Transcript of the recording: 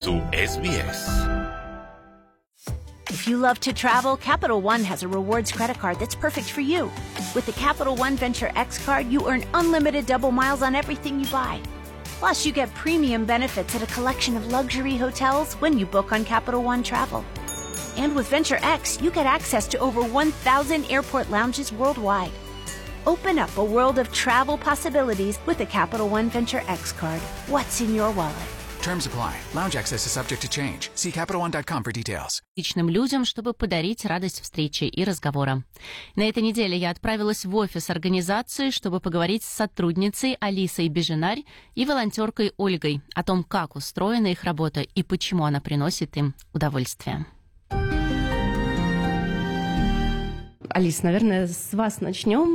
su SBS. If you love to travel, Capital One has a rewards credit card that's perfect for you. With the Capital One Venture X card, you earn unlimited double miles on everything you buy. Plus, you get premium benefits at a collection of luxury hotels when you book on Capital One Travel. And with Venture X, you get access to over 1,000 airport lounges worldwide. Open up a world of travel possibilities with the Capital One Venture X card. What's in your wallet? Terms apply. Lounge access is subject to change. See CapitalOne.com for details. Личным людям, чтобы подарить радость встречи и разговора. На этой неделе я отправилась в офис организации, чтобы поговорить с сотрудницей Алисой Беженарь и волонтеркой Ольгой о том, как устроена их работа и почему она приносит им удовольствие. Алис, наверное, с вас начнем.